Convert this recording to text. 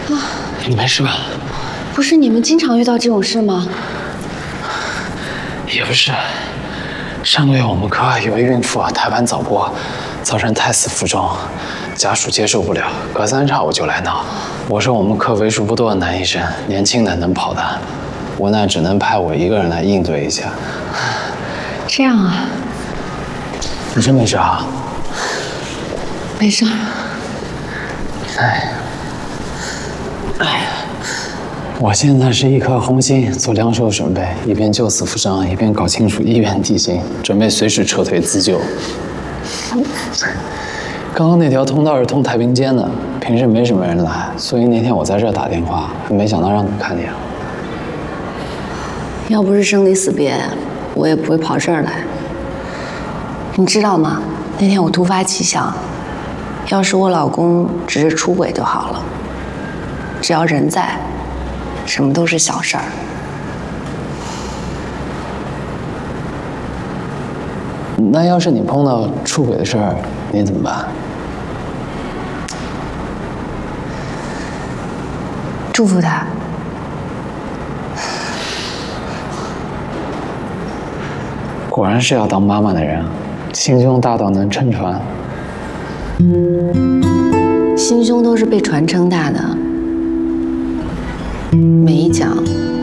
你没事吧？ 不是你们经常遇到这种事吗？ 也不是，上个月我们科有一孕妇胎盘早剥，造成胎死腹中，家属接受不了，隔三差五就来闹。我是我们科为数不多的男医生，年轻的能跑的，无奈只能派我一个人来应对一下。 这样啊？ 你真没事啊？ 没事。 哎，我现在是一颗红心，做两手准备，一边救死扶伤，一边搞清楚医院地形，准备随时撤退自救。刚刚那条通道是通太平间的，平时没什么人来，所以那天我在这儿打电话，没想到让你看见了。 要不是生离死别，我也不会跑这儿来。你知道吗？那天我突发奇想，要是我老公只是出轨就好了，只要人在，什么都是小事儿。 那要是你碰到出轨的事儿，你怎么办？ 祝福他。 果然是要当妈妈的人，心胸大到能撑船。 心胸都是被船撑大的，没讲。